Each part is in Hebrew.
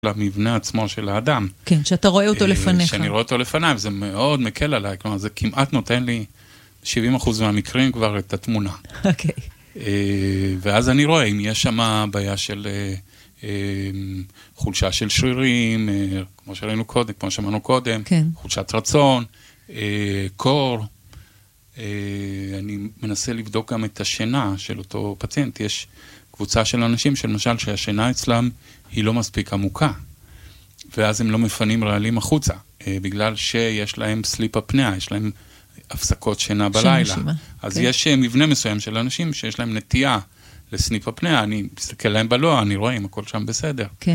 למבנה עצמו של האדם. כן, שאתה רואה אותו לפניך. שאני רואה אותו לפניו, זה מאוד מקל עליי, כלומר, זה כמעט נותן לי 70% מהמקרים כבר את התמונה. אוקיי. ואז אני רואה אם יש שם בעיה של חולשה של שרירים, כמו שראינו קודם, כמו שמענו קודם, כן. חולשת רצון, קור. אני מנסה לבדוק גם את השינה של אותו פציינט. יש קבוצה של אנשים שלמשל שהשינה אצלם היא לא מספיק עמוקה, ואז הם לא מפנים רעלים החוצה, בגלל שיש להם סליפ הפניה, יש להם הפסקות שינה בלילה. אז יש מבנה מסוים של אנשים שיש להם נטייה לסניפ הפניה, אני מסתכל להם בלוע, אני רואה אם הכל שם בסדר. כן.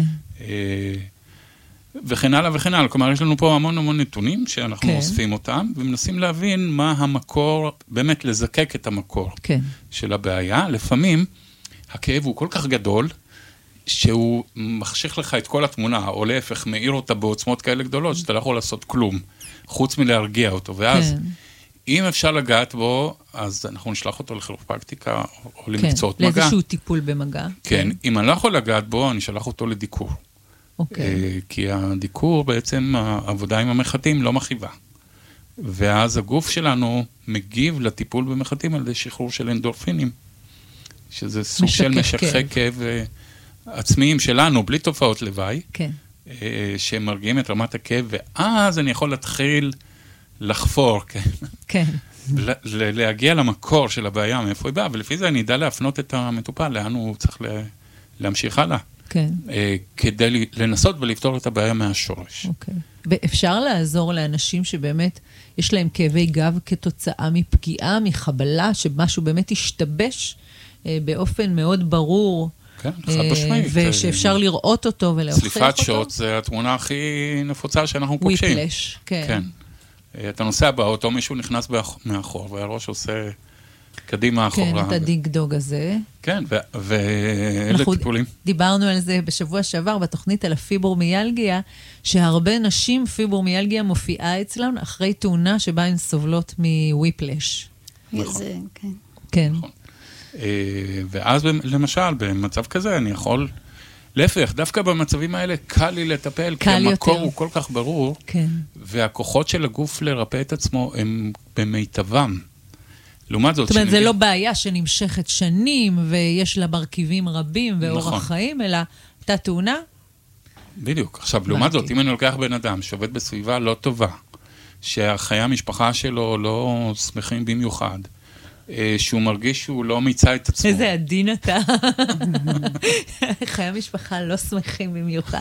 וכן הלאה וכן הלאה. כלומר, יש לנו פה המון נתונים שאנחנו אוספים אותם, ומנסים להבין מה המקור, באמת לזקק את המקור של הבעיה. לפעמים הכאב הוא כל כך גדול, שהוא מחשיך לך את כל התמונה, או להפך, מאיר אותה בעוצמות כאלה גדולות, שאתה לא יכול לעשות כלום, חוץ מלהרגיע אותו. ואז, אם אפשר לגעת בו, אז אנחנו נשלח אותו לכירופרקטיקה, או למקצועות מגע. לאיזשהו טיפול במגע. כן, אם אני לא יכול לגעת בו, אני שלח אותו לדיקור. כי הדיקור בעצם, העבודה עם המחטים לא מכאיבה. ואז הגוף שלנו מגיב לטיפול במחטים על ידי שחרור של אנדורפינים, שזה סוג של משככי כאב עצמיים שלנו, בלי תופעות לוואי, שמרגיעים את רמת הכאב, ואז אני יכול להתחיל לחפור, להגיע למקור של הבעיה, מאיפה היא באה, ולפי זה אני אדע להפנות את המטופל, לאן הוא צריך להמשיך הלאה. כדי לנסות ולפתור את הבעיה מהשורש. ואפשר לעזור לאנשים שבאמת יש להם כאבי גב כתוצאה מפגיעה, מחבלה, שמשהו באמת ישתבש באופן מאוד ברור, כן, חד משמעית. ושאפשר לראות אותו ולהוכיח אותו. סליפת שוט זה התמונה הכי נפוצה שאנחנו פוגשים. וויפלש, כן. אתה נוסע באוטו, מישהו נכנס מאחור, והראש עושה קדימה אחורה. כן, את הדינג-דוג הזה. כן, ואלה טיפולים. דיברנו על זה בשבוע שעבר, בתוכנית על הפיברומיאלגיה, שהרבה נשים פיברומיאלגיה מופיעה אצלם אחרי תאונה שבה הן סובלות מוויפלש. נכון. כן. נכון. ואז למשל, במצב כזה אני יכול להפך, דווקא במצבים האלה קל לי לטפל, כי המקור הוא כל כך ברור, והכוחות של הגוף לרפא את עצמו הם במיטבם. לעומת זאת, זאת אומרת, זה לא בעיה שנמשכת שנים, ויש לה מרכיבים רבים ואורח חיים, אלא הייתה תאונה. בדיוק. עכשיו, לעומת זאת, אם אני לוקח בן אדם שעובד בסביבה לא טובה, שהחיי המשפחה שלו לא שמחים במיוחד, שהוא מרגיש שהוא לא מיצה את עצמו. איזה עדין אתה. חיי המשפחה לא שמחים במיוחד.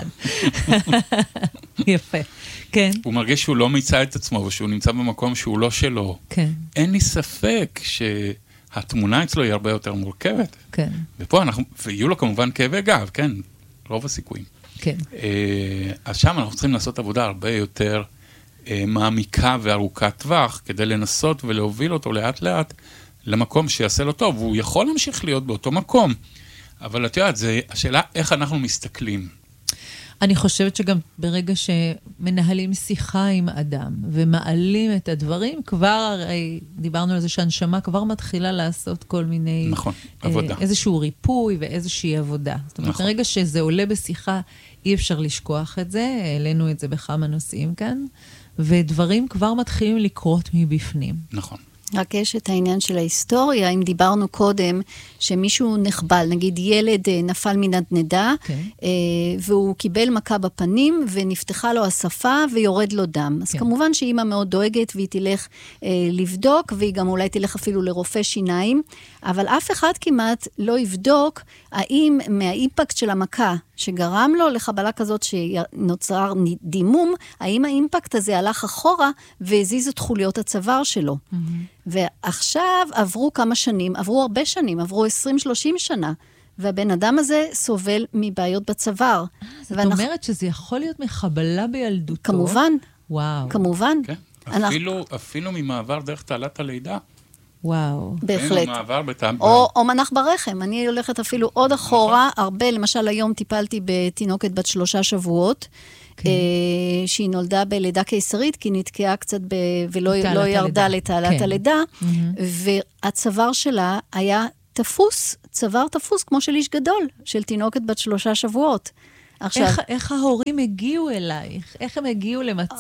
יפה, כן. הוא מרגיש שהוא לא מיצה את עצמו, ושהוא נמצא במקום שהוא לא שלו. כן. אין לי ספק שהתמונה אצלו היא הרבה יותר מורכבת. כן. ופה ויהיו לו כמובן כאבי גב, כן, רוב הסיכויים. כן. אז שם אנחנו צריכים לעשות עבודה הרבה יותר מעמיקה וארוכת טווח, כדי לנסות ולהוביל אותו לאט לאט, למקום שיעשה לו טוב, והוא יכול להמשיך להיות באותו מקום. אבל את יודעת, זה השאלה איך אנחנו מסתכלים. אני חושבת שגם ברגע שמנהלים שיחה עם אדם, ומעלים את הדברים, כבר הרי דיברנו על זה שהנשמה כבר מתחילה לעשות כל מיני... נכון, עבודה. איזשהו ריפוי ואיזושהי עבודה. זאת אומרת, ברגע שזה עולה בשיחה, אי אפשר לשכוח את זה, העלינו את זה בכמה נושאים כאן, ודברים כבר מתחילים לקרות מבפנים. נכון. רק יש את העניין של ההיסטוריה, אם דיברנו קודם שמישהו נחבל, נגיד ילד נפל מנדנדה, והוא קיבל מכה בפנים, ונפתחה לו השפה ויורד לו דם. אז כמובן שאמא מאוד דואגת, והיא תלך לבדוק, והיא גם אולי תלך אפילו לרופא שיניים, אבל אף אחד כמעט לא יבדוק, האם מהאימפקט של המכה, שגרם לו לחבלה כזאת שנוצר דימום, האם האימפקט הזה הלך אחורה והזיז את חוליות הצוואר שלו. ועכשיו עברו כמה שנים, עברו הרבה שנים, עברו 20-30 שנה, והבן אדם הזה סובל מבעיות בצוואר. זאת אומרת שזה יכול להיות מחבלה בילדותו? כמובן. וואו. כמובן. אפילו ממעבר דרך תעלת הלידה. וואו. בהחלט. או מנח ברחם. אני הולכת אפילו עוד אחורה, הרבה, למשל היום טיפלתי בתינוקת בת 3 שבועות, שהיא נולדה בלידה קיסרית, כי נתקעה קצת ולא ירדה לתעלת הלידה, והצוואר שלה היה תפוס, צוואר תפוס כמו של איש גדול, של תינוקת בת 3 שבועות. איך ההורים הגיעו אלייך? איך הם הגיעו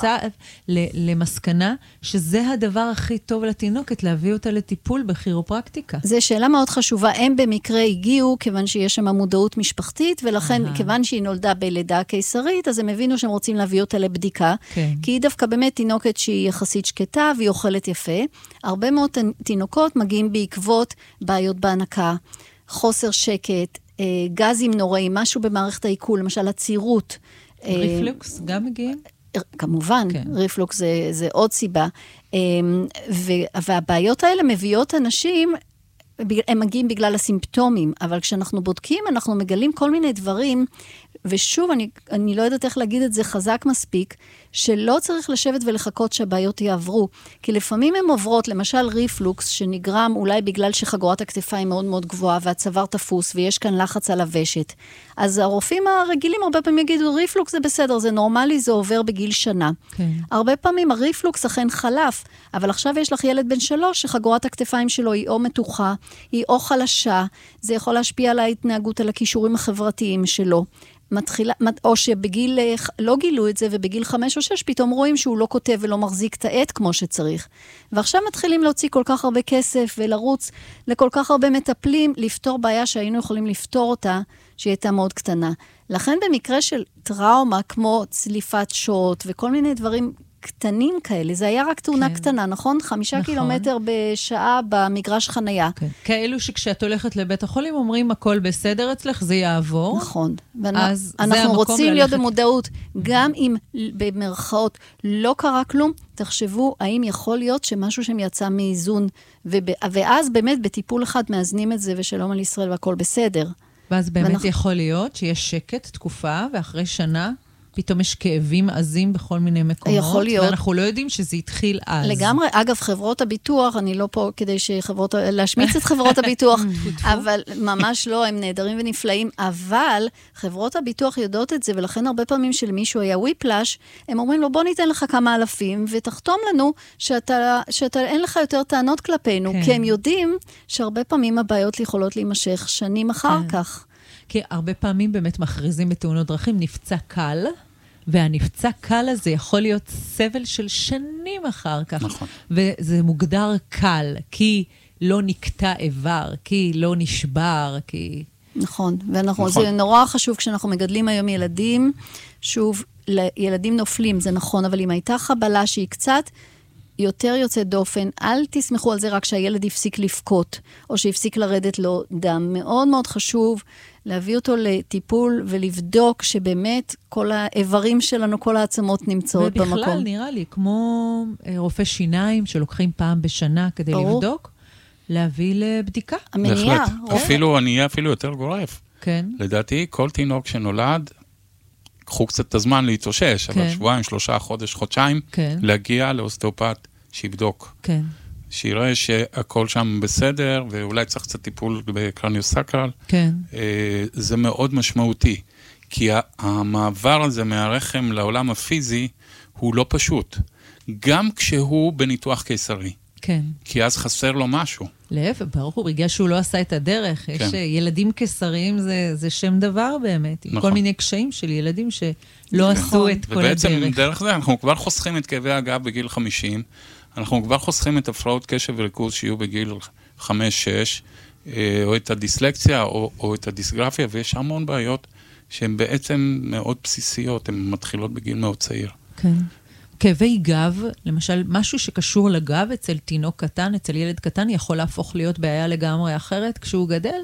למסקנה שזה הדבר הכי טוב לתינוקת, להביא אותה לטיפול בכירופרקטיקה? זו שאלה מאוד חשובה. הם במקרה הגיעו כיוון שיש שם מודעות משפחתית, ולכן כיוון שהיא נולדה בלידה קיסרית, אז הם הבינו שהם רוצים להביא אותה לבדיקה, כי היא דווקא באמת תינוקת שהיא יחסית שקטה והיא אוכלת יפה. הרבה מאוד תינוקות מגיעים בעקבות בעיות בהנקה, חוסר שקט, גזים נוראים, משהו במערכת העיכול, למשל הצירות. ריפלוקס גם מגיעים? כמובן, ריפלוקס זה עוד סיבה. והבעיות האלה מביאות אנשים, הם מגיעים בגלל הסימפטומים, אבל כשאנחנו בודקים, אנחנו מגלים כל מיני דברים, ושוב, אני לא יודעת איך להגיד את זה חזק מספיק, שלא צריך לשבת ולחכות שהבעיות יעברו, כי לפעמים הן עוברות, למשל ריפלוקס, שנגרם אולי בגלל שחגורת הכתפיים מאוד מאוד גבוהה, והצוואר תפוס, ויש כאן לחץ על הוושת. אז הרופאים הרגילים הרבה פעמים יגידו, ריפלוקס זה בסדר, זה נורמלי, זה עובר בגיל שנה. כן. הרבה פעמים הריפלוקס אכן חלף, אבל עכשיו יש לך ילד בן 3, שחגורת הכתפיים שלו היא או מתוחה, היא או חלשה, זה יכול להשפיע על ההתנהגות, על הכישורים החברתיים שלו. או שבגיל, לא גילו את זה, ובגיל 5 או 6 פתאום רואים שהוא לא כותב ולא מחזיק את העט כמו שצריך. ועכשיו מתחילים להוציא כל כך הרבה כסף ולרוץ לכל כך הרבה מטפלים, לפתור בעיה שהיינו יכולים לפתור אותה, שהיא הייתה מאוד קטנה. לכן במקרה של טראומה כמו צליפת שוט וכל מיני דברים קטנים כאלה, זה היה רק תאונה קטנה, נכון? 5 קילומטר בשעה במגרש חנייה. כאלו שכשאת הולכת לבית החולים אומרים הכל בסדר אצלך, זה יעבור. נכון. אנחנו רוצים להיות במודעות, גם אם במרכאות לא קרה כלום, תחשבו האם יכול להיות שמשהו שם יצא מאיזון, ואז באמת בטיפול אחד מאזנים את זה, ושלום על ישראל והכל בסדר. ואז באמת יכול להיות שיש שקט תקופה, ואחרי שנה פתאום יש כאבים עזים בכל מיני מקומות, יכול להיות. ואנחנו לא יודעים שזה התחיל אז. לגמרי, אגב, חברות הביטוח, אני לא פה כדי להשמיץ את חברות הביטוח, אבל ממש לא, הם נהדרים ונפלאים, אבל חברות הביטוח יודעות את זה, ולכן הרבה פעמים שלמישהו היה וויפלש, הם אומרים לו, בוא ניתן לך כמה אלפים, ותחתום לנו שאתה אין לך יותר טענות כלפינו, כי הם יודעים שהרבה פעמים הבעיות יכולות להימשך שנים אחר כך. כי הרבה פעמים באמת מכריזים בתאונות דרכים, נפצע קל, והנפצע קל הזה יכול להיות סבל של שנים אחר כך. נכון. וזה מוגדר קל, כי לא נקטע איבר, כי לא נשבר, כי... נכון, זה נורא חשוב כשאנחנו מגדלים היום ילדים, שוב, ילדים נופלים, זה נכון, אבל אם הייתה חבלה שהיא קצת יותר יוצא דופן, אל תסמכו על זה רק שהילד יפסיק לפקות, או שיפסיק לרדת לו דם. מאוד מאוד חשוב להביא אותו לטיפול ולבדוק שבאמת כל האיברים שלנו, כל העצמות נמצאות במקום. ובכלל נראה לי, כמו רופא שיניים שלוקחים פעם בשנה כדי לבדוק, להביא לבדיקה. המניעה. אני אהיה אפילו יותר גורף. כן. לדעתי, כל תינוק שנולד, קחו קצת את הזמן להתאושש, אבל שבועיים, 3 חודשים, להגיע לאוסטאופט שיבדוק. כן. שיראה שהכל שם בסדר, ואולי צריך קצת טיפול בקרניוסקרל. כן. זה מאוד משמעותי, כי המעבר הזה מהרחם לעולם הפיזי הוא לא פשוט. גם כשהוא בניתוח קיסרי. כן. כי אז חסר לו משהו. להפך, ברוך הוא, בגלל שהוא לא עשה את הדרך. יש ילדים קיסריים, זה שם דבר באמת. עם כל מיני קשיים של ילדים שלא עשו את כל הדרך. ובעצם דרך זה אנחנו כבר חוסכים את כאבי הגב בגיל 50, אנחנו כבר חוסכים את הפרעות קשב וריכוז שיהיו בגיל 5-6, או את הדיסלקציה, או את הדיסגרפיה, ויש המון בעיות שהן בעצם מאוד בסיסיות, הן מתחילות בגיל מאוד צעיר. כן. כאבי גב, למשל, משהו שקשור לגב אצל תינוק קטן, אצל ילד קטן, יכול להפוך להיות בעיה לגמרי אחרת כשהוא גדל?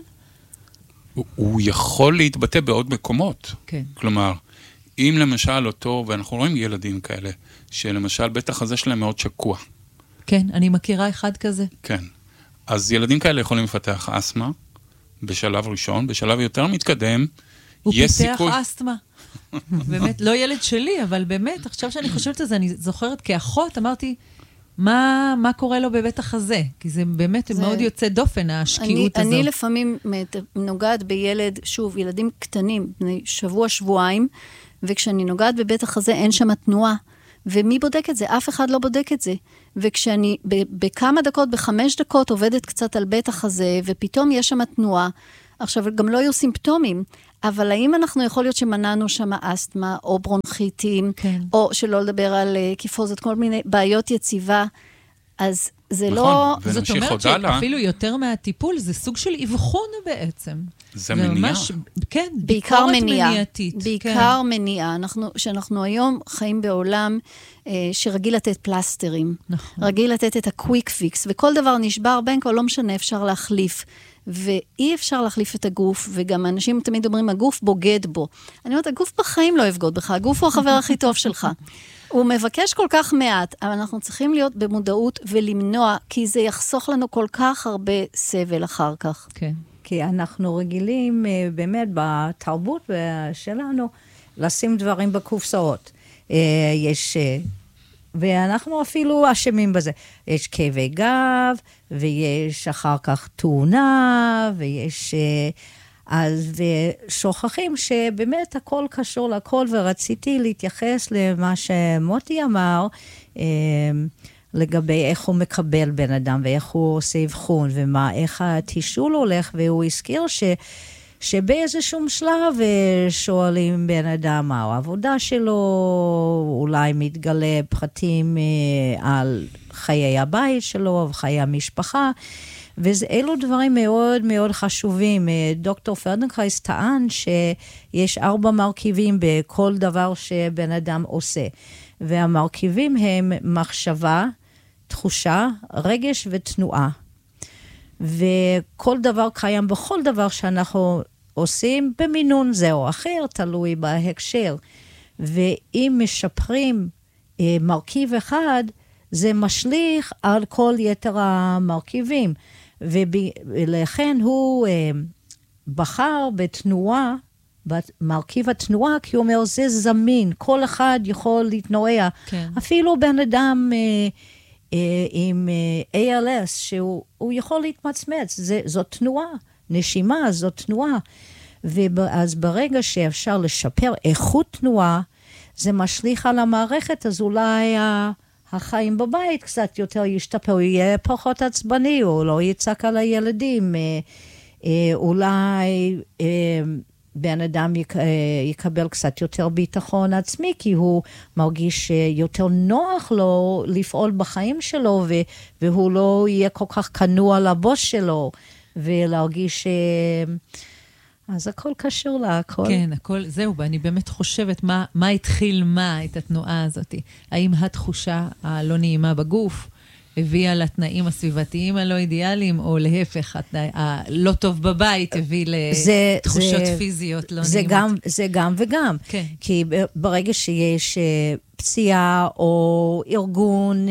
הוא יכול להתבטא בעוד מקומות. כן. כלומר, אם למשל אותו, ואנחנו רואים ילדים כאלה, שלמשל בית החזה שלהם מאוד שקוע. כן, אני מכירה אחד כזה. כן. אז ילדים כאלה יכולים לפתח אסמה, בשלב ראשון, בשלב יותר מתקדם, יש סיכוי... הוא פיתח אסתמה. באמת, לא ילד שלי, אבל באמת, עכשיו שאני חושבת על זה, אני זוכרת כאחות, אמרתי, מה קורה לו בבית החזה? כי זה באמת מאוד יוצא דופן, השקיעות הזו. אני לפעמים נוגעת בילד, שוב, ילדים קטנים, בני שבוע-שבועיים, וכשאני נוגעת בבית החזה, אין שם תנועה. ומי בודק את זה? אף אחד לא בודק את זה. וכשאני בכמה דקות, ב5 דקות, עובדת קצת על בית החזה, ופתאום יש שם תנועה, עכשיו, גם לא יהיו סימפטומים, אבל האם אנחנו יכול להיות שמנענו שם אסתמה, או ברונחיטים, או שלא לדבר על קיפוזת, כל מיני בעיות יציבה, אז זה לא... זאת אומרת שאפילו יותר מהטיפול, זה סוג של אבחון בעצם. זה מניעה. כן, ביקורת מניעתית. בעיקר מניעה. שאנחנו היום חיים בעולם שרגיל לתת פלסטרים. רגיל לתת את הקוויק פיקס, וכל דבר נשבר בין כל, לא משנה, אפשר להחליף. ואי אפשר להחליף את הגוף, וגם אנשים תמיד אומרים, הגוף בוגד בו. אני אומרת, הגוף בחיים לא יבגוד בך, הגוף הוא החבר הכי טוב שלך. הוא מבקש כל כך מעט, אבל אנחנו צריכים להיות במודעות ולמנוע, כי זה יחסוך לנו כל כך הרבה סבל אחר כך. כן. כי אנחנו רגילים באמת בתרבות שלנו לשים דברים בקופסאות. יש... ואנחנו אפילו אשמים בזה. יש כאבי גב, ויש אחר כך תאונה, ויש... אז שוכחים שבאמת הכל קשור לכל, ורציתי להתייחס למה שמוטי אמר, לגבי איך הוא מקבל בן אדם, ואיך הוא עושה אבחון, ואיך התישול הולך, והוא הזכיר שבאיזשהו שלב שואלים בן אדם מה העבודה שלו, אולי מתגלה פרטים על חיי הבית שלו, וחיי המשפחה, ואלו דברים מאוד מאוד חשובים. דוקטור פלדנקרייס טען שיש 4 מרכיבים בכל דבר שבן אדם עושה, והמרכיבים הם מחשבה, תחושה, רגש ותנועה. וכל דבר קיים בכל דבר שאנחנו עושים במינון זה או אחר, תלוי בהקשר. ואם משפרים מרכיב אחד, זה משליך על כל יתר המרכיבים. ולכן הוא בחר בתנועה, במרכיב התנועה, כי הוא אומר, זה זמין, כל אחד יכול להתנועע. כן. אפילו בן אדם עם ALS, שהוא יכול להתמצמץ, זאת תנועה, נשימה, זאת תנועה. ואז ברגע שאפשר לשפר איכות תנועה, זה משליך על המערכת, אז אולי החיים בבית קצת יותר ישתפר, הוא יהיה פחות עצבני, הוא לא יצעק על הילדים, אולי בן אדם יקבל קצת יותר ביטחון עצמי, כי הוא מרגיש יותר נוח לו לפעול בחיים שלו, והוא לא יהיה כל כך כנוע לבוס שלו, ולהרגיש אז הכל קשור להכל. כן, הכל, זהו, ואני באמת חושבת מה התחיל את התנועה הזאת. האם התחושה הלא נעימה בגוף הביאה לתנאים הסביבתיים הלא אידיאליים, או להפך, הלא טוב בבית הביא לתחושות פיזיות לא נעימות. זה גם וגם. כן. כי ברגע שיש פציעה או ארגון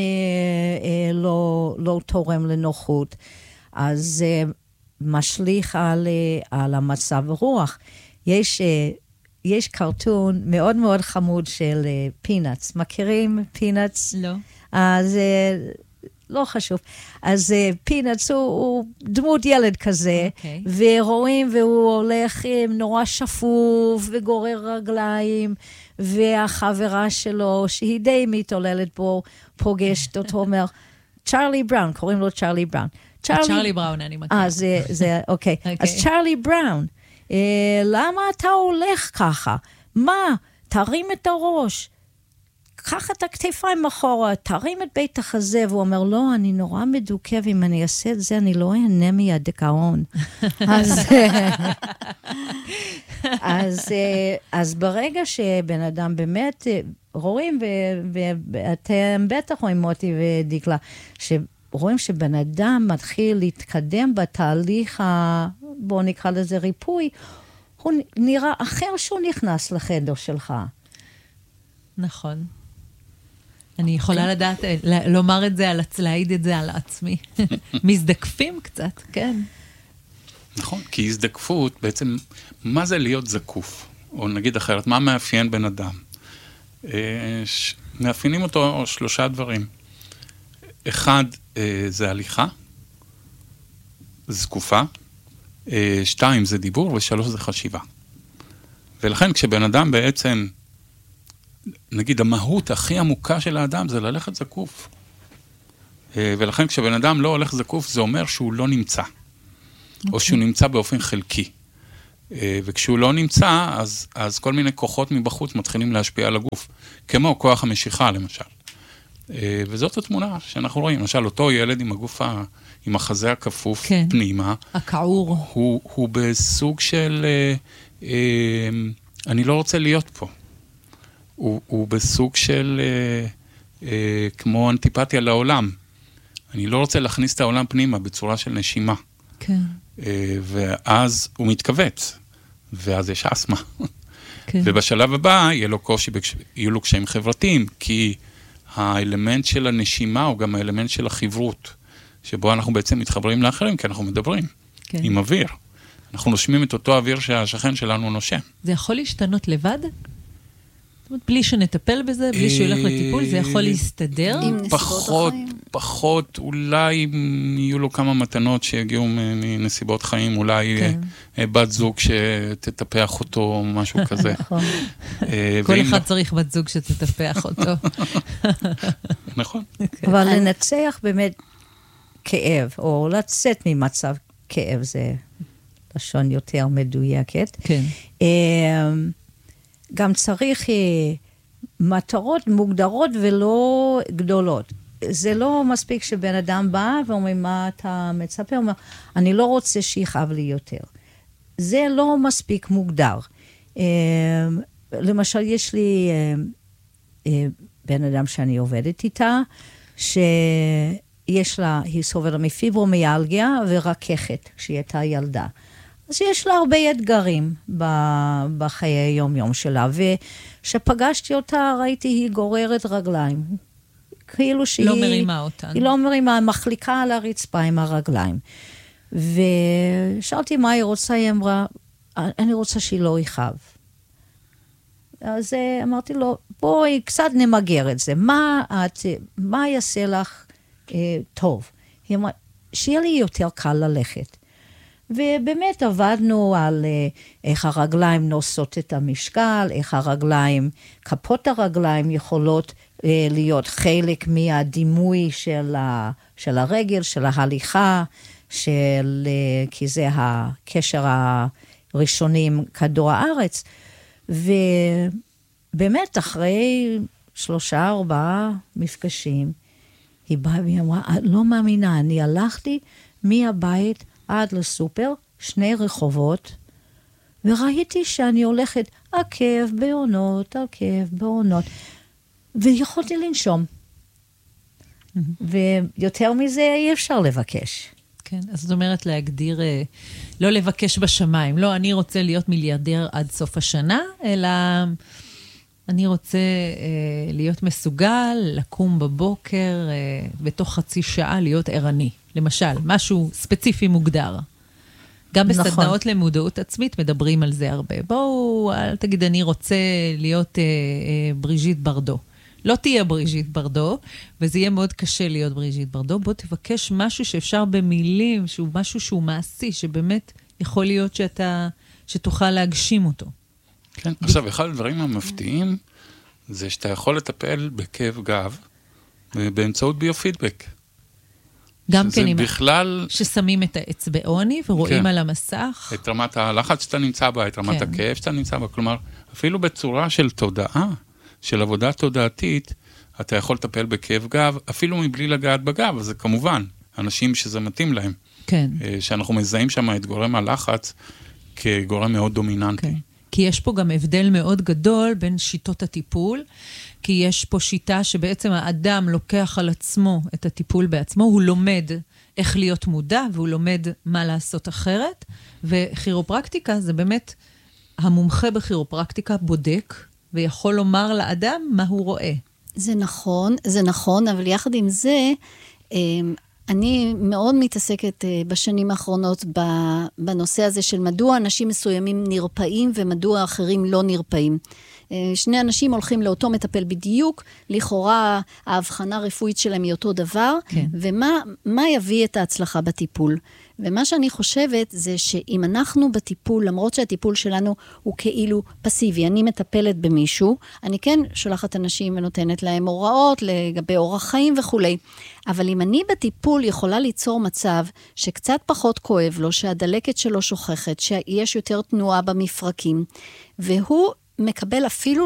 לא תורם לנוחות, אז משליך על המצב רוח. יש קרטון מאוד מאוד חמוד של פינאץ. מכירים פינאץ? לא. אז לא חשוב. אז פינאץ הוא דמות ילד כזה, ורואים והוא הולך נורא שפוף וגורר רגליים, והחברה שלו, שהיא די מתעוללת בו, פוגשת אותו, אומר, צ'רלי בראון, קוראים לו צ'רלי בראון. צ'רלי בראון, אני מכירה. אוקיי. אז צ'רלי בראון, למה אתה הולך ככה? מה? תרים את הראש. קח את הכתפיים אחורה, תרים את בית החזה, והוא אומר, לא, אני נורא מדוכא, ואם אני אעשה את זה, אני לא אהנה מהדיכאון. אז ברגע שבן אדם באמת רואים, ואתם בטח רואים מוטי ודיקלה, רואים שבן אדם מתחיל להתקדם בתהליך, בואו נקרא לזה ריפוי, הוא נראה אחר שהוא נכנס לחדר שלך. נכון. אני יכולה לדעת, לומר את זה, להעיד את זה על עצמי. מזדקפים קצת, כן. נכון, כי הזדקפות, בעצם, מה זה להיות זקוף? או נגיד אחרת, מה מאפיין בן אדם? מאפיינים אותו 3 דברים. 1, זה הליכה, זקופה, 2, זה דיבור, ו3, זה חשיבה. ולכן, כשבן אדם בעצם, נגיד, המהות הכי עמוקה של האדם, זה ללכת זקוף. ולכן, כשבן אדם לא הולך זקוף, זה אומר שהוא לא נמצא. או שהוא נמצא באופן חלקי. וכשהוא לא נמצא, אז כל מיני כוחות מבחוץ מתחילים להשפיע על הגוף, כמו כוח המשיכה למשל. וזאת התמונה שאנחנו רואים, למשל אותו ילד עם הגוף, עם החזה הכפוף פנימה, הכעור. הוא בסוג של, אני לא רוצה להיות פה. הוא בסוג של, כמו אנטיפתיה לעולם. אני לא רוצה להכניס את העולם פנימה בצורה של נשימה. כן. ואז הוא מתכווץ, ואז יש אסמה. כן. ובשלב הבא יהיה לו קושי, יהיו לו קשיים חברתיים, כי האלמנט של הנשימה הוא גם האלמנט של החברות, שבו אנחנו בעצם מתחברים לאחרים, כי אנחנו מדברים עם אוויר. אנחנו נושמים את אותו אוויר שהשכן שלנו נושם. זה יכול להשתנות לבד? זאת אומרת, בלי שנטפל בזה, בלי שהוא ילך לטיפול, זה יכול להסתדר? פחות, אולי יהיו לו כמה מתנות שיגיעו מנסיבות חיים, אולי בת זוג שתטפח אותו, או משהו כזה. כל אחד צריך בת זוג שתטפח אותו. נכון. אבל לנצח באמת כאב, או לצאת ממצב כאב, זה לשון יותר מדויקת. כן. גם צריך מטרות מוגדרות ולא גדולות. זה לא מספיק שבן אדם בא ואומר, מה אתה מצפה? אומר, אני לא רוצה שיכאב לי יותר. זה לא מספיק מוגדר. למשל, יש לי בן אדם שאני עובדת איתה, שיש לה, היא סובלת מפיברומיאלגיה ורככת כשהיא הייתה ילדה. אז יש לה הרבה אתגרים בחיי היום-יום שלה, ושפגשתי אותה, ראיתי, היא גוררת רגליים. כאילו שהיא... לא מרימה אותן. היא לא מרימה, מחליקה על הרצפה עם הרגליים. ושאלתי מה היא רוצה, היא אמרה, אני רוצה שהיא לא יכאב. אז אמרתי לו, בואי קצת נמגר את זה, מה יעשה לך טוב? היא אמרה, שיהיה לי יותר קל ללכת. ובאמת עבדנו על איך הרגליים נושאות את המשקל, איך הרגליים, כפות הרגליים יכולות להיות חלק מהדימוי של הרגל, של ההליכה, כי זה הקשר הראשוני עם כדור הארץ. ובאמת אחרי 3-4 מפגשים, היא באה והיא אמרה, לא מאמינה, אני הלכתי מהבית עד לסופר, 2 רחובות, וראיתי שאני הולכת עקב בעונות, ויכולתי לנשום. ויותר מזה אי אפשר לבקש. כן, אז זאת אומרת להגדיר, לא לבקש בשמיים, לא אני רוצה להיות מיליארדר עד סוף השנה, אלא אני רוצה להיות מסוגל, לקום בבוקר, בתוך חצי שעה להיות ערני. למשל, משהו ספציפי מוגדר. גם בסדנאות למודעות עצמית מדברים על זה הרבה. בואו, אל תגיד, אני רוצה להיות בריז'יט ברדו. לא תהיה בריז'יט ברדו, וזה יהיה מאוד קשה להיות בריז'יט ברדו. בוא תבקש משהו שאפשר במילים, שהוא משהו שהוא מעשי, שבאמת יכול להיות שתוכל להגשים אותו. כן, עכשיו, אחד הדברים המפתיעים, זה שאתה יכול לטפל בכאב גב, באמצעות ביופידבק. גם כן, בכלל... ששמים את האצבעוני ורואים על המסך. את רמת הלחץ שאתה נמצא בה, את רמת הכאב שאתה נמצא בה. כלומר, אפילו בצורה של תודעה, של עבודה תודעתית, אתה יכול לטפל בכאב גב, אפילו מבלי לגעת בגב, אז זה כמובן, אנשים שזה מתאים להם. כן. שאנחנו מזהים שם את גורם הלחץ כגורם מאוד דומיננטי. כן. כי יש פה גם הבדל מאוד גדול בין שיטות הטיפול, כי יש פה שיטה שבעצם האדם לוקח על עצמו את הטיפול בעצמו, הוא לומד איך להיות מודע, והוא לומד מה לעשות אחרת, וכירופרקטיקה זה באמת, המומחה בכירופרקטיקה בודק, ויכול לומר לאדם מה הוא רואה. זה נכון, אבל יחד עם זה, אני מאוד מתעסקת בשנים האחרונות בנושא הזה של מדוע אנשים מסוימים נרפאים ומדוע אחרים לא נרפאים. 2 אנשים הולכים לאותו מטפל בדיוק, לכאורה ההבחנה הרפואית שלהם היא אותו דבר, כן. ומה יביא את ההצלחה בטיפול? ומה שאני חושבת זה שאם אנחנו בטיפול, למרות שהטיפול שלנו הוא כאילו פסיבי, אני מטפלת במישהו, אני כן שולחת אנשים ונותנת להם הוראות לגבי אורח חיים וכו'. אבל אם אני בטיפול יכולה ליצור מצב שקצת פחות כואב לו, שהדלקת שלו שוכחת, שיש יותר תנועה במפרקים, והוא מקבל אפילו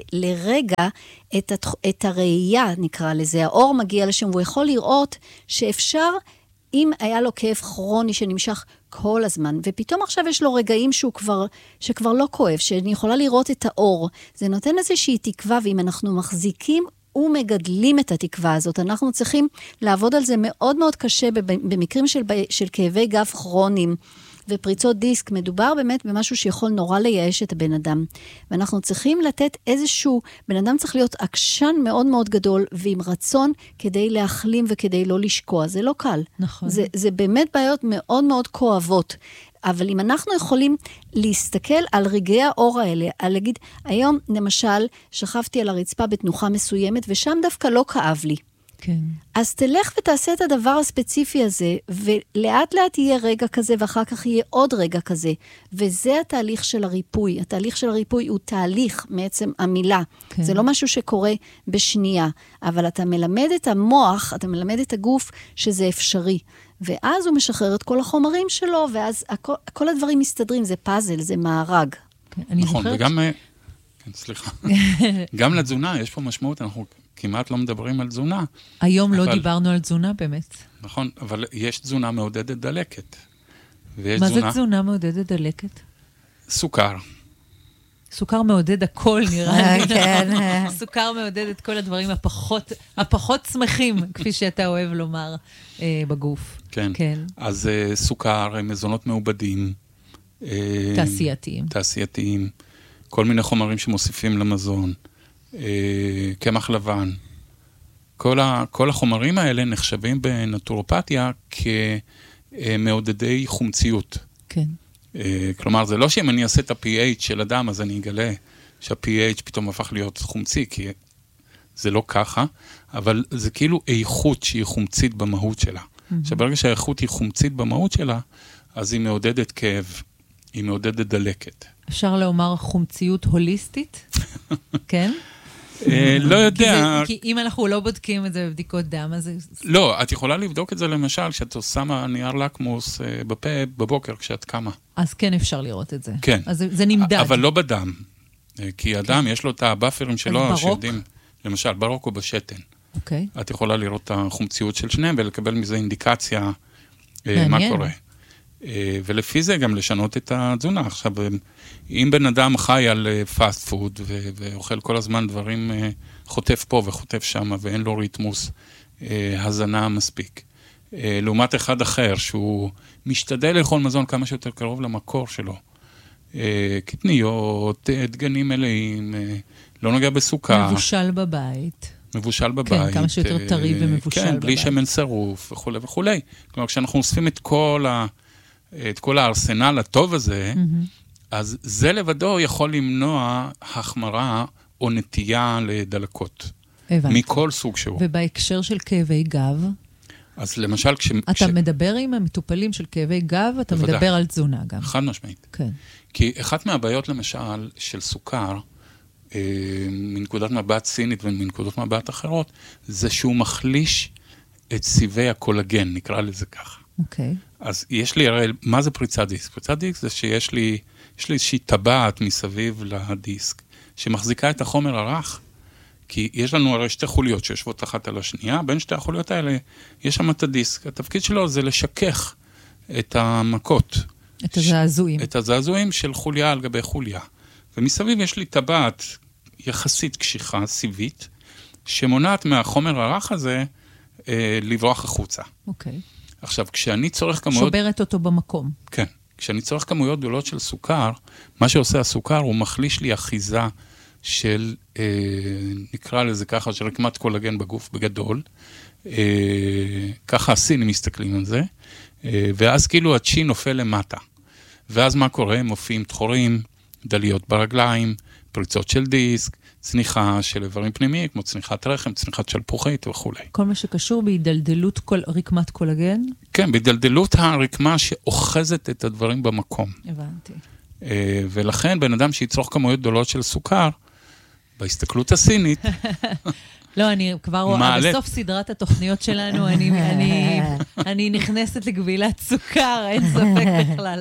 לרגע את הראייה, נקרא לזה, האור מגיע לשם, והוא יכול לראות שאפשר, אם היה לו כאב כרוני שנמשך כל הזמן, ופתאום עכשיו יש לו רגעים שכבר לא כואב, שאני יכולה לראות את האור, זה נותן איזושהי תקווה, ואם אנחנו מחזיקים ומגדלים את התקווה הזאת, אנחנו צריכים לעבוד על זה מאוד מאוד קשה, במקרים של כאבי גב כרוניים, ופריצות דיסק, מדובר באמת במשהו שיכול נורא לייאש את הבן אדם. ואנחנו צריכים לתת איזשהו, בן אדם צריך להיות עקשן מאוד מאוד גדול, ועם רצון כדי להחלים וכדי לא לשקוע. זה לא קל. נכון. זה באמת בעיות מאוד מאוד כואבות. אבל אם אנחנו יכולים להסתכל על רגעי האור האלה, על להגיד, היום למשל, שכבתי על הרצפה בתנוחה מסוימת, ושם דווקא לא כאב לי. כן. אז תלך ותעשה את הדבר הספציפי הזה, ולאט לאט יהיה רגע כזה, ואחר כך יהיה עוד רגע כזה. וזה התהליך של הריפוי. התהליך של הריפוי הוא תהליך מעצם המילה. כן. זה לא משהו שקורה בשנייה. אבל אתה מלמד את המוח, אתה מלמד את הגוף שזה אפשרי. ואז הוא משחרר את כל החומרים שלו, ואז כל הדברים מסתדרים. זה פאזל, זה מארג. כן, נכון, וגם... כן, סליחה. גם לתזונה יש פה משמעות, אנחנו... כמעט לא מדברים על תזונה. היום לא דיברנו על תזונה באמת. נכון, אבל יש תזונה מעודדת דלקת. מה זה תזונה מעודדת דלקת? סוכר. סוכר מעודד הכל נראה לי. כן. סוכר מעודד את כל הדברים הפחות שמחים, כפי שאתה אוהב לומר בגוף. כן. אז סוכר, מזונות מעובדים. תעשייתיים. כל מיני חומרים שמוסיפים למזון. קמח לבן. כל החומרים האלה נחשבים בנטורופתיה כמעודדי חומציות. כן. כלומר, זה לא שאם אני אעשה את ה-pH של אדם, אז אני אגלה שה-pH פתאום הפך להיות חומצי, כי זה לא ככה, אבל זה כאילו איכות שהיא חומצית במהות שלה. שברגע שהאיכות היא חומצית במהות שלה, אז היא מעודדת כאב, היא מעודדת דלקת. אפשר לומר חומציות הוליסטית? כן? לא יודע. כי אם אנחנו לא בודקים את זה בבדיקות דם, אז... לא, את יכולה לבדוק את זה למשל, שאת שמה נייר לקמוס בפה בבוקר כשאת קמה. אז כן אפשר לראות את זה. כן. אז זה נמדד. אבל לא בדם. כי אדם יש לו את הבאפרים שלו, שיודעים, למשל, ברוק או בשתן. אוקיי. את יכולה לראות את החומציות של שניהם, ולקבל מזה אינדיקציה מה קורה. ולפי זה גם לשנות את התזונה. עכשיו, אם בן אדם חי על פאסט פוד, ואוכל כל הזמן דברים, חוטף פה וחוטף שם, ואין לו ריתמוס הזנה מספיק. לעומת אחד אחר, שהוא משתדל לאכול מזון כמה שיותר קרוב למקור שלו. קטניות, דגנים מלאים, לא נוגע בסוכר. מבושל בבית. מבושל בבית. כן, כמה שיותר טרי ומבושל בבית. כן, בלי שמן שרוף וכו' וכו'. כלומר, כשאנחנו אוספים את כל הארסנל הטוב הזה, אז זה לבדו יכול למנוע החמרה או נטייה לדלקות. הבנתי. מכל סוג שהוא. ובהקשר של כאבי גב? אז למשל אתה מדבר עם המטופלים של כאבי גב, אתה מדבר על תזונה גם. חד משמעית. כן. כי אחת מהבעיות למשל של סוכר, מנקודת מבט סינית ומנקודות מבט אחרות, זה שהוא מחליש את סיבי הקולגן, נקרא לזה ככה. אוקיי. אז יש לי, הרי, מה זה פריצת דיסק? פריצת דיסק זה שיש לי איזושהי טבעת מסביב לדיסק, שמחזיקה את החומר הרך, כי יש לנו הרי שתי חוליות שיושבות אחת על השנייה, בין שתי החוליות האלה יש שם את הדיסק. התפקיד שלו זה לשכך את המכות. את הזעזועים. את הזעזועים של חוליה על גבי חוליה. ומסביב יש לי טבעת יחסית קשיחה, סיבית, שמונעת מהחומר הרך הזה לברוח החוצה. אוקיי. עכשיו, כשאני צורך כמויות... שוברת אותו במקום. כן. כשאני צורך כמויות גדולות של סוכר, מה שעושה הסוכר הוא מחליש לי אחיזה של, נקרא לזה ככה, של רקמת קולגן בגוף בגדול. ככה הסינים מסתכלים על זה. ואז כאילו הצ'י נופל למטה. ואז מה קורה? מופיעים תחורים, דליות ברגליים, פריצות של דיסק, צניחה של איברים פנימיים, כמו צניחת רחם, צניחת שלפוחית וכו'. כל מה שקשור בהידלדלות רקמת קולגן? כן, בהידלדלות הרקמה שאוחזת את הדברים במקום. הבנתי. ולכן בן אדם שיצרוך כמויות גדולות של סוכר, בהסתכלות הסינית, לא, אני כבר רואה, בסוף סדרת התוכניות שלנו, אני נכנסת לגבילת סוכר, אין ספק בכלל.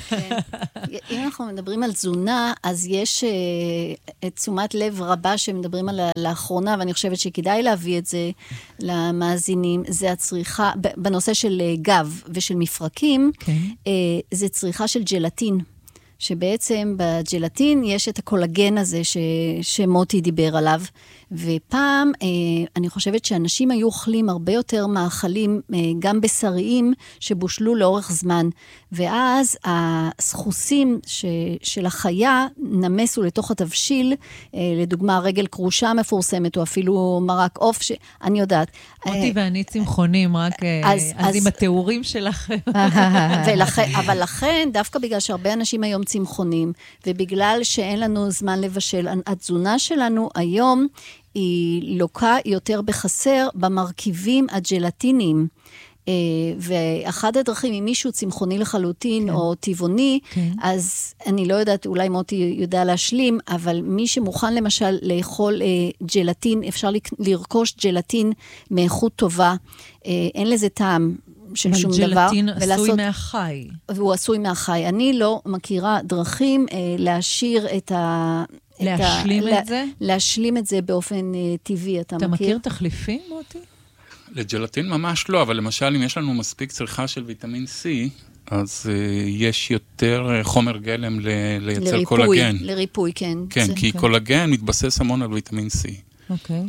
אם אנחנו מדברים על תזונה, אז יש תשומת לב רבה שמדברים על לאחרונה, ואני חושבת שכדאי להביא את זה למאזינים, זה הצריכה, בנושא של גב ושל מפרקים, זה צריכה של ג'לטין. שבעצם בג'לטין יש את הקולגן הזה שמוטי דיבר עליו, ופעם אני חושבת שאנשים היו אוכלים הרבה יותר מאכלים, גם בשריים, שבושלו לאורך זמן, ואז הסחוסים של החיה נמסו לתוך התבשיל, לדוגמה רגל קרושה מפורסמת, או אפילו מרק עוף, שאני יודעת. מוטי ואני צמחונים, רק אז עם התיאורים שלכם. אבל לכן, דווקא בגלל שהרבה אנשים היום צמחונים, ובגלל שאין לנו זמן לבשל, התזונה שלנו היום היא לוקה יותר בחסר במרכיבים הג'לטיניים. ואחד הדרכים, אם מישהו צמחוני לחלוטין או טבעוני, אז אני לא יודעת, אולי מוטי יודע להשלים, אבל מי שמוכן למשל לאכול ג'לטין, אפשר לרכוש ג'לטין מאיכות טובה, אין לזה טעם של שום דבר. אבל ג'לטין עשוי מהחי. והוא עשוי מהחי. אני לא מכירה דרכים להשאיר את ה... להשלים את זה באופן טבעי, אתה מכיר? אתה מכיר תחליפים, מוטי? לג'לטין ממש לא, אבל למשל, אם יש לנו מספיק צריכה של ויטמין C, אז יש יותר חומר גלם לייצר קולגן. לריפוי, כן. כן, כי קולגן מתבסס המון על ויטמין C. אוקיי.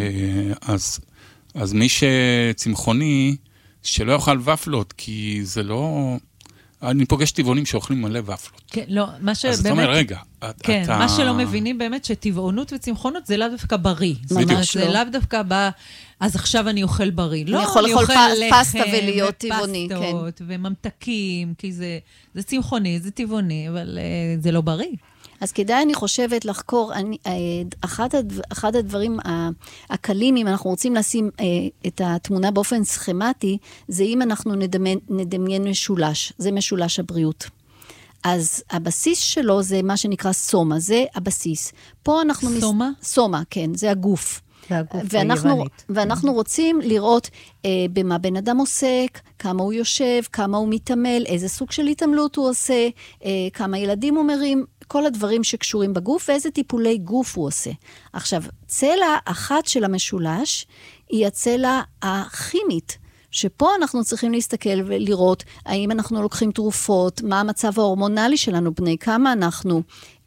אז מי שצמחוני, שלא יאכל ופלות, כי זה לא... אני פוגש טבעונים שאוכלים מלא ופלות. כן, לא, מה שבאמת... אז אתה אומר, רגע, כן, מה שלא מבינים באמת שטבעונות וצמחונות זה לאו דווקא בריא. ממש לא. זה לאו דווקא אז עכשיו אני אוכל בריא. אני יכול לאכול פסטה ולהיות טבעוני, כן. ופסטות וממתקים, כי זה צמחוני, זה טבעוני, אבל זה לא בריא. אז כדאי, אני חושבת, לחקור, אחד הדברים הקלים, אם אנחנו רוצים לשים את התמונה באופן סכמטי, זה אם אנחנו נדמיין משולש, זה משולש הבריאות. אז הבסיס שלו זה מה שנקרא סומה, זה הבסיס. פה אנחנו... סומה? סומה, כן, זה הגוף. ואנחנו רוצים לראות במה בן אדם עוסק, כמה הוא יושב, כמה הוא מתעמל, איזה סוג של התעמלות הוא עושה, כמה ילדים הוא מרים, כל הדברים שקשורים בגוף, ואיזה טיפולי גוף הוא עושה. עכשיו, צלע אחת של המשולש היא הצלע הכימית, שפה אנחנו צריכים להסתכל ולראות האם אנחנו לוקחים תרופות, מה המצב ההורמונלי שלנו, בני כמה אנחנו,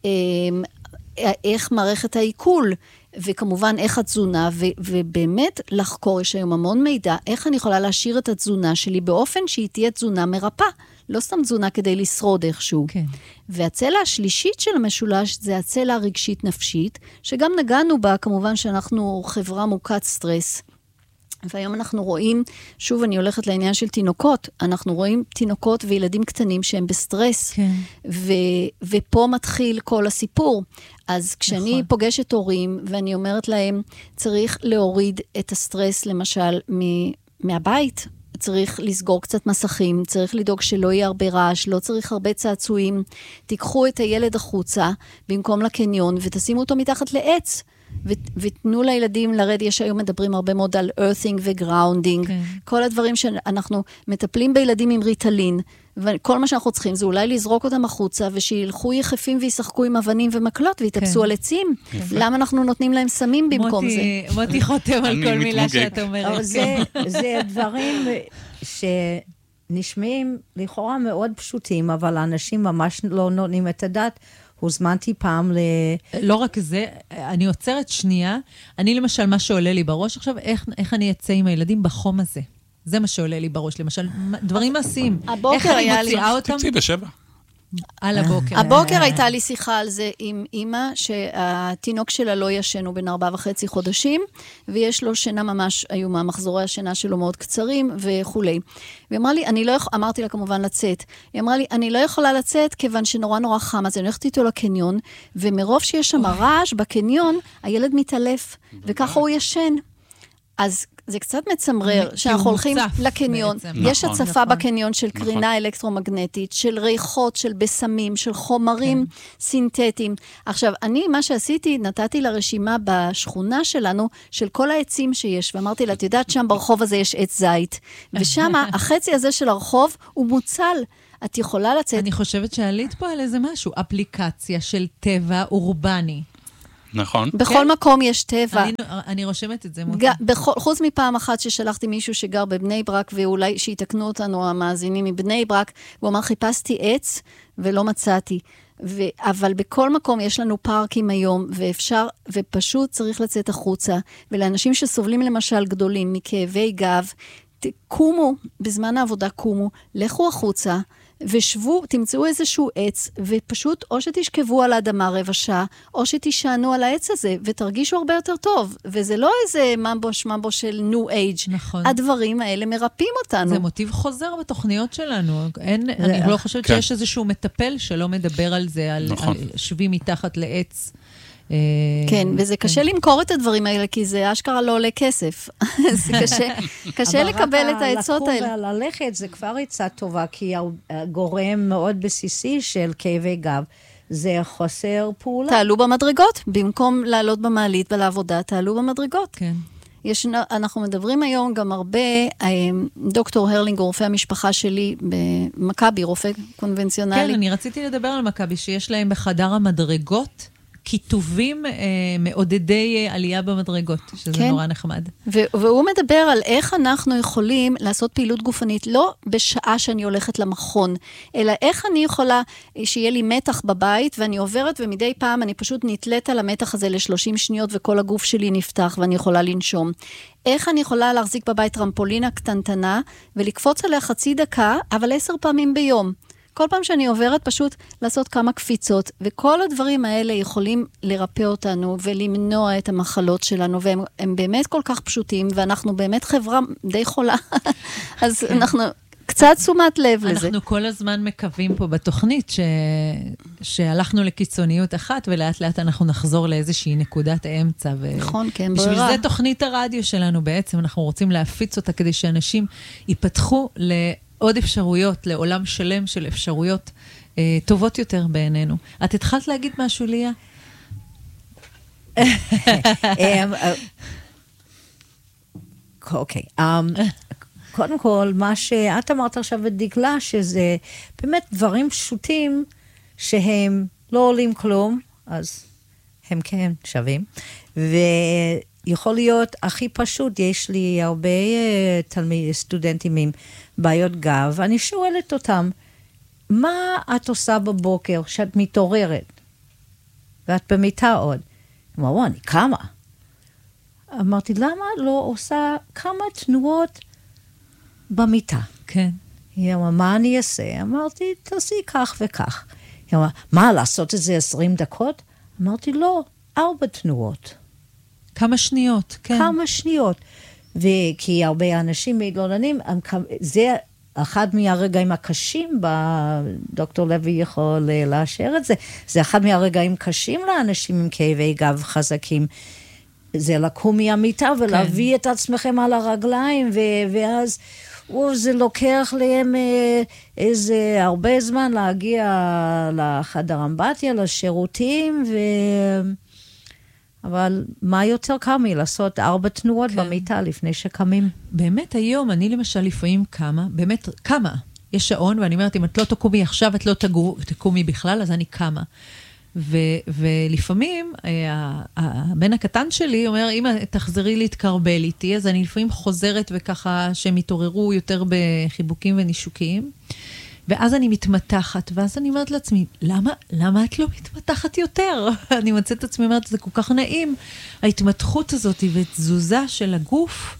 איך מערכת העיכול, וכמובן איך התזונה, ובאמת לחקור, יש היום המון מידע, איך אני יכולה להשאיר את התזונה שלי באופן שהיא תהיה תזונה מרפא, לא סתם תזונה כדי לשרוד איכשהו. כן. והצלע השלישית של המשולש זה הצלע הרגשית נפשית, שגם נגענו בה, כמובן שאנחנו חברה מוכת סטרס, והיום אנחנו רואים, שוב אני הולכת לעניין של תינוקות, אנחנו רואים תינוקות וילדים קטנים שהם בסטרס, כן. ופה מתחיל כל הסיפור. אז כשאני פוגשת הורים, ואני אומרת להם, צריך להוריד את הסטרס, למשל, מהבית, צריך לסגור קצת מסכים, צריך לדאוג שלא יהיה הרבה רעש, לא צריך הרבה צעצועים, תיקחו את הילד החוצה, במקום לקניון, ותשימו אותו מתחת לעץ, ותנו לילדים לרד, יש היום מדברים הרבה מאוד על earthing וגראונדינג, כל הדברים שאנחנו מטפלים בילדים עם ריטלין, וכל מה שאנחנו צריכים זה אולי לזרוק אותם החוצה, ושילכו יחפים וישחקו עם אבנים ומקלות, ויתאפסו על עצים. למה אנחנו נותנים להם סמים במקום זה? מוטי חותם על כל מילה שאת אומרת. זה דברים שנשמעים לכאורה מאוד פשוטים, אבל האנשים ממש לא נותנים את הדעת. הוזמנתי פעם לא רק זה, אני עוצרת שנייה, אני למשל, מה שעולה לי בראש עכשיו, איך אני אצא עם הילדים בחום הזה? זה מה שעולה לי בראש, למשל, דברים מעשיים. איך אני מוציאה אותם? תצאי בשבע. על הבוקר. הבוקר הייתה לי שיחה על זה עם אמא, שהתינוק שלה לא ישנו בין 4.5 חודשים, ויש לו שינה ממש איומה, מחזורי השינה שלו מאוד קצרים וכולי. והיא אמרה לי, אמרתי לה כמובן לצאת, היא אמרה לי, אני לא יכולה לצאת כיוון שנורא נורא חם, אז אני הולכת איתו לקניון, ומרוב שיש שם רעש בקניון, הילד מתעלף, וככה הוא ישן. אז זה קצת מצמרר, שאנחנו הולכים לקניון, יש הצפה בקניון של קרינה אלקטרומגנטית, של ריחות, של בסמים, של חומרים סינתטיים. עכשיו, מה שעשיתי, נתתי לרשימה בשכונה שלנו, של כל העצים שיש, ואמרתי לה, את יודעת, שם ברחוב הזה יש עץ זית, ושם החצי הזה של הרחוב הוא מוצל. את יכולה לצאת... אני חושבת שעלית פה על איזה משהו, אפליקציה של טבע אורבני. נכון. בכל מקום יש טבע. אני רושמת את זה. חוץ מפעם אחת ששלחתי מישהו שגר בבני ברק, ואולי שיתקנו אותנו המאזינים מבני ברק, והוא אמר, חיפשתי עץ ולא מצאתי. אבל בכל מקום יש לנו פארקים היום, ופשוט צריך לצאת החוצה. ולאנשים שסובלים למשל גדולים מכאבי גב, קומו, בזמן העבודה קומו, לכו החוצה, ושבו, תמצאו איזשהו עץ, ופשוט או שתשכבו על האדמה רבע שעה, או שתישענו על העץ הזה, ותרגישו הרבה יותר טוב. וזה לא איזה ממבו של ניו אייג'. נכון. הדברים האלה מרפאים אותנו. זה מוטיב חוזר בתוכניות שלנו. אני לא חושבת שיש איזשהו מטפל שלא מדבר על זה, על שבי מתחת לעץ. כן, וזה קשה למכור את הדברים האלה, כי זה אשכרה לא עולה כסף. זה קשה לקבל את העצות האלה. אבל רק ללכת זה כבר עצה טובה, כי הגורם מאוד בסיסי של כאבי גב, זה חוסר פעולה. תעלו במדרגות, במקום לעלות במעלית ולעבודה, תעלו במדרגות. כן. אנחנו מדברים היום גם הרבה, דוקטור הרלינג, רופא המשפחה שלי במכבי, רופא קונבנציונלי. כן, אני רציתי לדבר על מכבי, שיש להם בחדר המדרגות, כיתובים מעודדי עלייה במדרגות, שזה נורא נחמד. והוא מדבר על איך אנחנו יכולים לעשות פעילות גופנית, לא בשעה שאני הולכת למכון, אלא איך אני יכולה שיהיה לי מתח בבית, ואני עוברת ומדי פעם אני פשוט נתלת על המתח הזה ל30 שניות, וכל הגוף שלי נפתח ואני יכולה לנשום. איך אני יכולה להחזיק בבית טרמפולינה קטנטנה, ולקפוץ עליה חצי דקה, אבל 10 פעמים ביום. כל פעם שאני עוברת פשוט לעשות כמה קפיצות, וכל הדברים האלה יכולים לרפא אותנו ולמנוע את המחלות שלנו, והם באמת כל כך פשוטים, ואנחנו באמת חברה די חולה. אז אנחנו קצת תשומת לב לזה. אנחנו כל הזמן מקווים פה בתוכנית שהלכנו לקיצוניות אחת, ולאט לאט אנחנו נחזור לאיזושהי נקודת האמצע. נכון, כן, בשביל ברירה. זה תוכנית הרדיו שלנו בעצם, אנחנו רוצים להפיץ אותה כדי שאנשים ייפתחו עוד אפשרויות, לעולם שלם של אפשרויות טובות יותר בעינינו. את התחלת להגיד משהו, ליה? אוקיי. קודם כל, מה שאת אמרת עכשיו בדגלה, שזה באמת דברים פשוטים שהם לא עולים כלום, אז הם כן שווים. ויכול להיות הכי פשוט, יש לי הרבה סטודנטים עם בעיות גב, אני שואלת אותם, מה את עושה בבוקר שאת מתעוררת? ואת במיטה עוד. אמרו, אני קמה. אמרתי, למה לא עושה כמה תנועות במיטה? כן. היא אמרה, מה אני אעשה? אמרתי, תעשי כך וכך. היא אמרה, מה, לעשות את זה 20 דקות? אמרתי, לא, 4 תנועות. כמה שניות, כן. כמה שניות. וכי הרבה אנשים מתלוננים, זה אחד מהרגעים הקשים, דוקטור לוי יכול לאשר את זה, זה אחד מהרגעים קשים לאנשים עם כאבי גב חזקים, זה לקום מהמיטה ולהביא את עצמכם על הרגליים, ואז זה לוקח להם איזה הרבה זמן להגיע לחדר אמבטיה, לשירותים, אבל מה יותר קל לעשות 4 תנועות במיטה לפני שקמים? באמת היום, אני למשל לפעמים קמה, באמת קמה. יש שעון, ואני אומרת, אם את לא תקומי עכשיו, את לא תקומי בכלל, אז אני קמה. ולפעמים, הבן הקטן שלי אומר, אם תחזרי להתקרבל איתי, אז אני לפעמים חוזרת וככה שהם יתעוררו יותר בחיבוקים ונישוקים. ואז אני מתמתחת, ואז אני אומרת לעצמי, למה את לא מתמתחת יותר? אני מצאת את עצמי, אומרת, זה כל כך נעים, ההתמתחות הזאת ותזוזה של הגוף,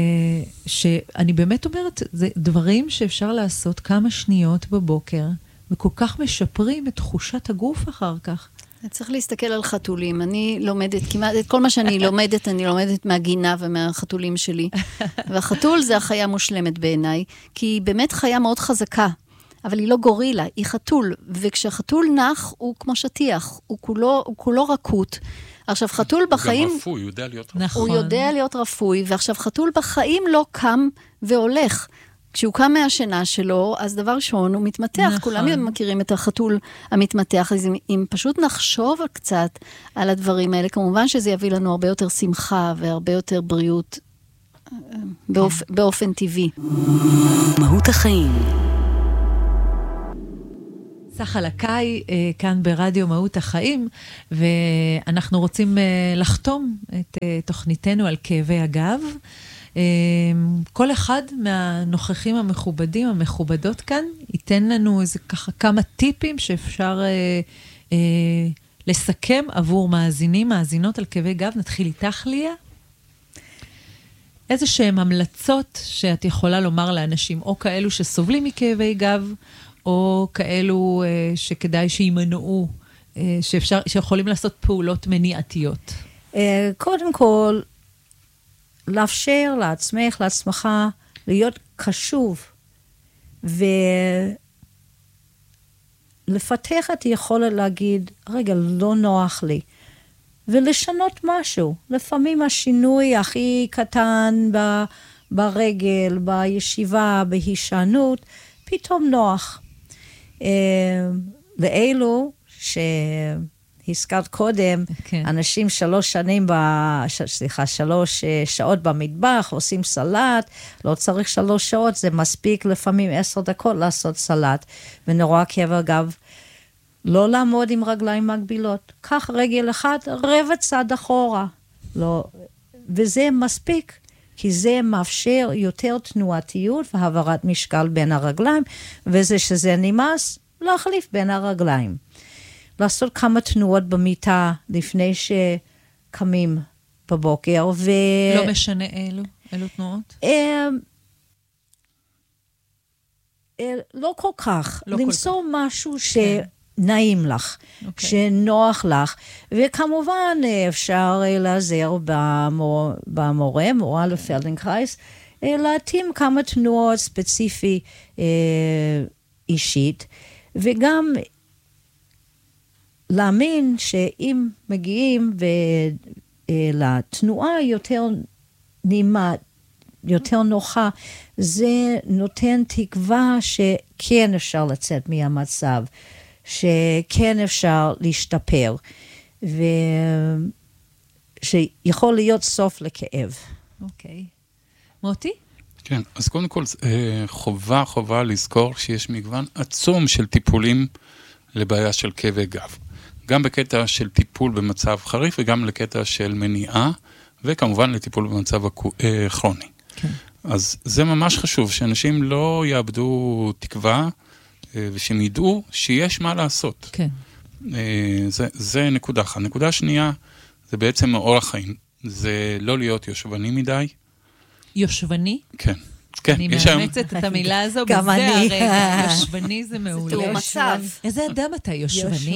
שאני באמת אומרת, זה דברים שאפשר לעשות כמה שניות בבוקר, וכל כך משפרים את תחושת הגוף אחר כך. צריך להסתכל על חתולים. אני לומדת כמעט, את כל מה שאני לומדת, אני לומדת מהגינה ומהחתולים שלי. והחתול זה החיה מושלמת בעיניי, כי היא באמת חיה מאוד חזקה. אבל היא לא גורילה, היא חתול. וכשהחתול נח, הוא כמו שטיח. הוא כולו רכות. עכשיו, חתול בחיים... הוא גם רפוי, הוא יודע להיות רפוי. נכון. הוא יודע להיות רפוי, ועכשיו חתול בחיים לא קם והולך. כשהוא קם מהשינה שלו, אז דבר ראשון, הוא מתמתח. נכון. כולם מכירים את החתול המתמתח. אז אם פשוט נחשוב קצת על הדברים האלה, כמובן שזה יביא לנו הרבה יותר שמחה והרבה יותר בריאות באופן טבעי. מהות החיים. סחה לקאי, כאן ברדיו מהות החיים, ואנחנו רוצים לחתום את תוכניתנו על כאבי הגב. כל אחד מהנוכחים המכובדים, המכובדות כאן, ייתן לנו איזה ככה כמה טיפים שאפשר לסכם עבור מאזינים, מאזינות על כאבי גב. נתחיל איתך, ליה. איזה שהן המלצות שאת יכולה לומר לאנשים, או כאלו שסובלים מכאבי גב, או כאלו שכדאי שימנעו, שיכולים לעשות פעולות מניעתיות. קודם כל, לאפשר לעצמך, לעצמך, להיות קשוב, ולפתח את היכולת להגיד, רגע, לא נוח לי, ולשנות משהו. לפעמים השינוי הכי קטן ברגל, בישיבה, בהישענות, פתאום נוח. לאלו שהזכרת קודם, כן. אנשים 3 שעות במטבח, עושים סלט, לא צריך 3 שעות, זה מספיק לפעמים 10 דקות לעשות סלט, ונורא כאב הגב, לא לעמוד עם רגליים מגבילות, קח רגל אחד, רבע צד אחורה, לא, וזה מספיק, כי זה מאפשר יותר תנועתיות והעברת משקל בין הרגליים, וזה שזה נמאס, להחליף בין הרגליים. לעשות כמה תנועות במיטה לפני שקמים בבוקר. לא משנה אלו תנועות? לא כל כך. למצוא משהו שנעים לך, שנוח לך. וכמובן אפשר לעזר במורה, מורה לפלדנקרייס, להתאים כמה תנועות ספציפי אישית, וגם להאמין שאם מגיעים לתנועה יותר נעימה, יותר נוחה, זה נותן תקווה שכן אפשר לצאת מהמצב, שכן אפשר להשתפר, ושיכול להיות סוף לכאב. אוקיי. מוטי? כן, אז קודם כל חובה לזכור שיש מגוון עצום של טיפולים לבעיה של כאבי גב. גם בקטע של טיפול במצב חריף וגם לקטע של מניעה, וכמובן לטיפול במצב כרוני. כן. אז זה ממש חשוב, שאנשים לא יאבדו תקווה, ושהם ידעו שיש מה לעשות. כן. זה נקודה אחת. נקודה שנייה, זה בעצם אורח חיים. זה לא להיות יושבני מדי. יושבני? כן. כן, אני מאמצת את המילה הזו בזה הרגע. יושבני זה מעולה. זה תיאור מצב. איזה אדם אתה, יושבני?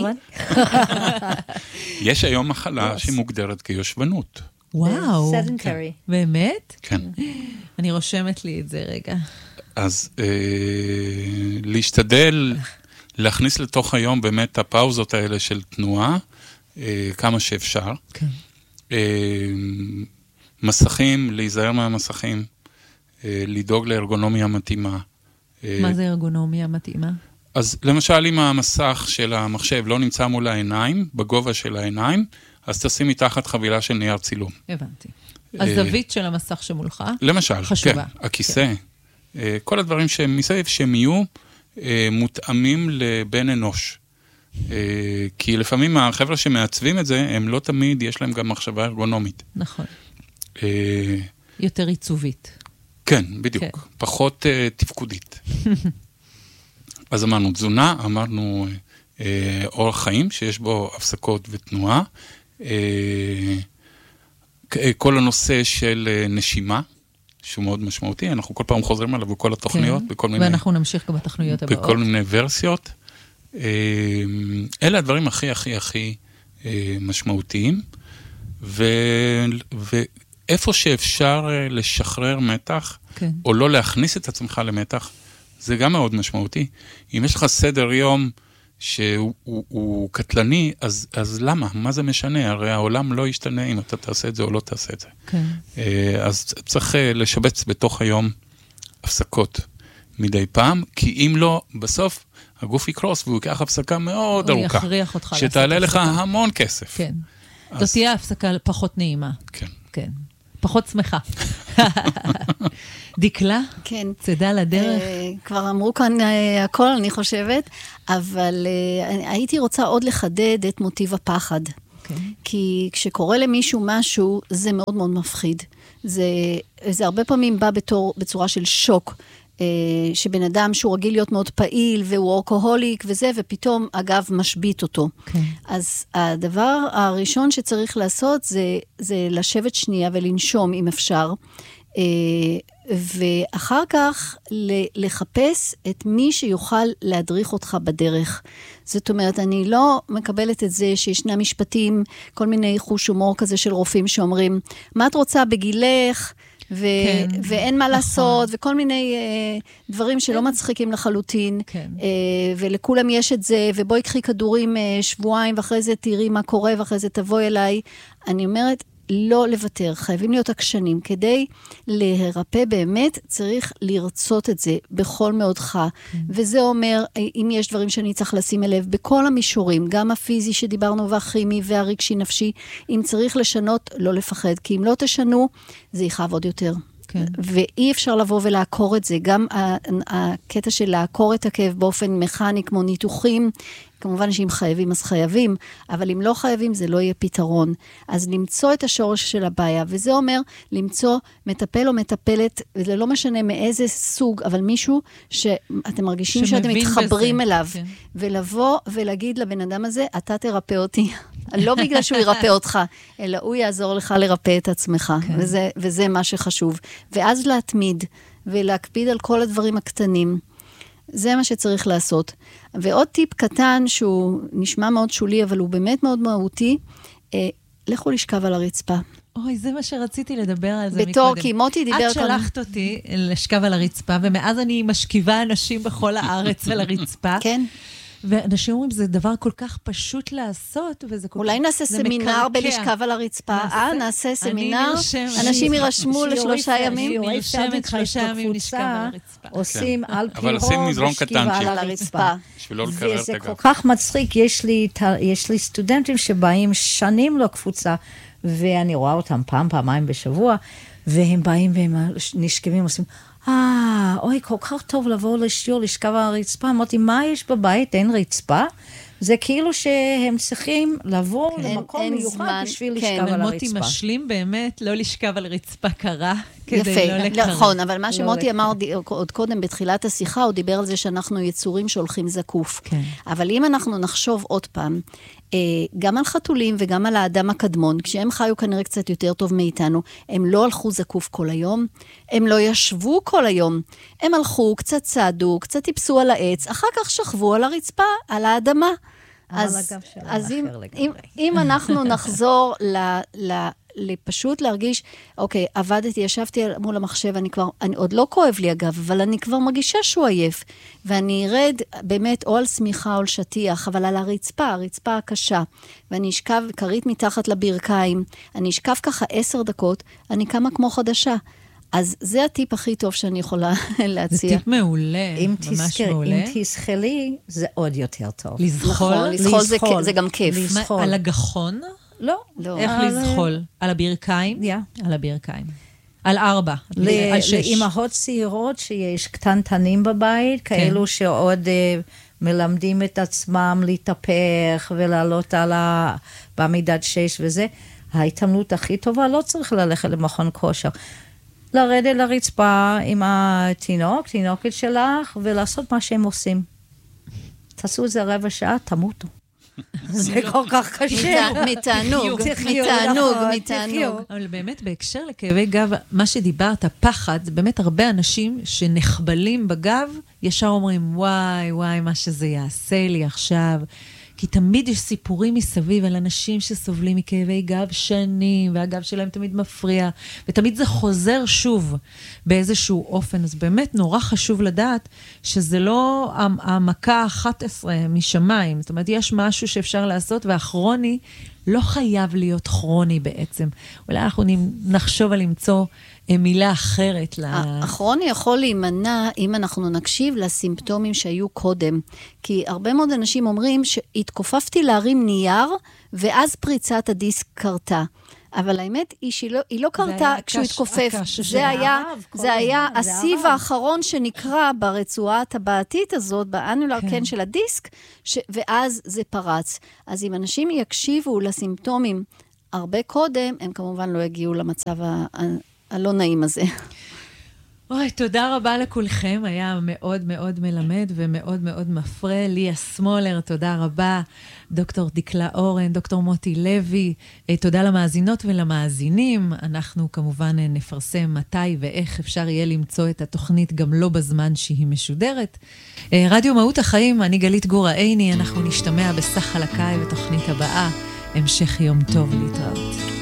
יש היום מחלה שמוגדרת כיושבנות. וואו. סדנטרי. באמת? כן. אני רושמת לי את זה רגע. אז להשתדל להכניס לתוך היום באמת את הפאוזות האלה של תנועה, כמה שאפשר. כן. מסכים, להיזהר מהמסכים, לדאוג לארגונומיה מתאימה. מה זה ארגונומיה מתאימה? אז למשל, אם המסך של המחשב לא נמצא מול העיניים, בגובה של העיניים, אז תשים מתחת חבילה של נייר צילום. הבנתי. הזווית של המסך שמולך? למשל, חשובה. כן, הכיסא. כל הדברים שמסביב שהם יהיו מותאמים לבן אנוש. כי לפעמים החבר'ה שמעצבים את זה, הם לא תמיד, יש להם גם מחשבה ארגונומית. נכון. יותר עיצובית. כן, בדיוק. כן. פחות תפקודית. אז אמרנו תזונה, אמרנו אורח חיים, שיש בו הפסקות ותנועה. כל הנושא של נשימה, שהוא מאוד משמעותי, אנחנו כל פעם חוזרים עליו בכל התוכניות, כן. בכל מיני... ואנחנו נמשיך גם בתוכניות הבאות. בכל מיני ורסיות. אלה הדברים הכי משמעותיים, ואיפה שאפשר לשחרר מתח, או לא להכניס את עצמך למתח, זה גם מאוד משמעותי. אם יש לך סדר יום שהוא קטלני, אז למה? מה זה משנה? הרי העולם לא ישתנה אם אתה תעשה את זה או לא תעשה את זה. אז צריך לשבץ בתוך היום הפסקות מדי פעם, כי אם לא, בסוף הגוף יקרוס, והוא ייקח הפסקה מאוד ארוכה. הוא יכריח אותך שתעלה לך המון כסף. כן. זאת תהיה הפסקה פחות נעימה. כן. כן. פחות שמחה. דקלה? כן. צדה לדרך? כבר אמרו כאן הכל, אני חושבת, אבל הייתי רוצה עוד לחדד את מוטיב הפחד. כי כשקורה למישהו משהו, זה מאוד מאוד מפחיד. זה הרבה פעמים בא בצורה של שוק. שבן אדם שהוא רגיל להיות מאוד פעיל, והוא אורקוהוליק וזה, ופתאום, אגב, משבית אותו. אז הדבר הראשון שצריך לעשות, זה לשבת שנייה ולנשום, אם אפשר, ואחר כך לחפש את מי שיוכל להדריך אותך בדרך. זאת אומרת, אני לא מקבלת את זה שישנה משפטים, כל מיני חוש הומור כזה של רופאים שאומרים, מה את רוצה בגילך? ואין מה לעשות, וכל מיני דברים שלא מצחיקים לחלוטין, ולכולם יש את זה, ובואי קחי כדורים שבועיים, ואחרי זה תראי מה קורה, ואחרי זה תבואי אליי. אני אומרת, לא לוותר, חייבים להיות עקשנים. כדי להירפא באמת, צריך לרצות את זה בכל מאודך. וזה אומר, אם יש דברים שאני צריך לשים אליו, בכל המישורים, גם הפיזי שדיברנו, והכימי, והרגשי נפשי, אם צריך לשנות, לא לפחד. כי אם לא תשנו, זה יכאב עוד יותר. ואי אפשר לבוא ולעקור את זה. גם הקטע של לעקור את הכאב באופן מכני, כמו ניתוחים, כמובן שאם חייבים, אז חייבים, אבל אם לא חייבים, זה לא יהיה פתרון. אז למצוא את השורש של הבעיה, וזה אומר למצוא מטפל או מטפלת, וזה לא משנה מאיזה סוג, אבל מישהו שאתם מרגישים שאתם מתחברים אליו, ולבוא ולהגיד לבן אדם הזה, אתה תרפא אותי. לא בגלל שהוא ירפא אותך, אלא הוא יעזור לך לרפא את עצמך, וזה מה שחשוב. ואז להתמיד, ולהקפיד על כל הדברים הקטנים. זה מה שצריך לעשות. ועוד טיפ קטן, שהוא נשמע מאוד שולי, אבל הוא באמת מאוד מהותי, לכו לשכב על הרצפה. אוי, זה מה שרציתי לדבר על זה בתור, כי מוטי דיבר כאן. את שלחת אותי לשכב על הרצפה, ומאז אני משכיבה אנשים בכל הארץ על הרצפה. כן. ואנשים אומרים, זה דבר כל כך פשוט לעשות, וזה כל אולי נעשה סמינר בלשכב על הרצפה. נעשה סמינר, אנשים יירשמו ל3 ימים. נרשמת 3 ימים לשכב על הרצפה. עושים על אבל עושים מזרון קטן על הרצפה. וזה כל כך מצחיק, יש לי סטודנטים שבאים שנים לקבוצה, ואני רואה אותם פעמיים בשבוע, והם באים והם נשכבים, עושים, אוי, כל כך טוב לבוא לשיעור, לשכב על הרצפה. אמרתי, מה יש בבית? אין רצפה? זה כאילו שהם צריכים לבוא למקום מיוחד בשביל לשכב על הרצפה. מוטי משלים באמת לא לשכב על רצפה קרה, כדי לא לקרב. נכון, אבל מה שמוטי אמר עוד קודם בתחילת השיחה, הוא דיבר על זה שאנחנו יצורים שהולכים זקוף. אבל אם אנחנו נחשוב עוד פעם, גם על חתולים וגם על האדם הקדמון, כשהם חיו כנראה קצת יותר טוב מאיתנו, הם לא הלכו זקוף כל היום, הם לא ישבו כל היום, הם הלכו, קצת צעדו, קצת טיפסו על העץ, אחר כך שכבו על הרצפה, על האדמה. אז אם אנחנו נחזור פשוט להרגיש, אוקיי, עבדתי, ישבתי מול המחשב, אני עוד לא כואב לי אגב, אבל אני כבר מרגישה שהוא עייף, ואני ארד באמת או על סמיכה או על שטיח, אבל על הרצפה הקשה, ואני אשכב כרית מתחת לברכיים, אני אשכב ככה 10 דקות, אני קמה כמו חדשה. אז זה הטיפ הכי טוב שאני יכולה להציע. זה טיפ מעולה, ממש מעולה. אם תזחלי, זה עוד יותר טוב. לזחול? לזחול זה גם כיף. על הגחון? לא. איך לזחול? על הברכיים? על הברכיים. על 4, על 6. לאמהות צעירות שיש קטנטנים בבית, כאלו שעוד מלמדים את עצמם להתהפך ולעלות בעמידת 6 וזה, ההתאמנות הכי טובה, לא צריך ללכת למכון כושר. לרדת לרצפה עם תינוקת שלך, ולעשות מה שהם עושים. תעשו את זה 15 שעה, תמותו. זה כל כך קשה. מתענוג. אבל באמת, בהקשר לכאבי גב, מה שדיברת, פחד, זה באמת הרבה אנשים שנחבלים בגב, ישר אומרים, וואי, מה שזה יעשה לי עכשיו. כי תמיד יש סיפורים מסביב על אנשים שסובלים מכאבי גב שנים, והגב שלהם תמיד מפריע, ותמיד זה חוזר שוב באיזשהו אופן. אז באמת נורא חשוב לדעת שזה לא המכה 11 משמיים. זאת אומרת, יש משהו שאפשר לעשות, והכרוני לא חייב להיות כרוני בעצם. אולי אנחנו נחשוב על למצוא מילה אחרת. הכרוני יכול להימנע אם אנחנו נקשיב לסימפטומים שהיו קודם. כי הרבה מאוד אנשים אומרים שהתכופפתי להרים נייר, ואז פריצת הדיסק קרתה. אבל האמת היא שהיא לא קרתה כשהוא התכופף. זה היה הסיב האחרון שנקרא ברצועה הטבעתית הזאת, באנולר קן של הדיסק, ואז זה פרץ. אז אם אנשים יקשיבו לסימפטומים הרבה קודם, הם כמובן לא יגיעו למצב הלא נעים הזה. אוי, תודה רבה לכולכם, היה מאוד מאוד מלמד ומאוד מאוד מפרה. ליה סמולר, תודה רבה. דוקטור דקלה אורן, דוקטור מוטי לוי, תודה למאזינות ולמאזינים. אנחנו כמובן נפרסם מתי ואיך אפשר יהיה למצוא את התוכנית גם לא בזמן שהיא משודרת. רדיו מהות החיים, אני גלית גור העיני, אנחנו נשתמע בסך חלקאי בתוכנית הבאה. המשך יום טוב, להתראות.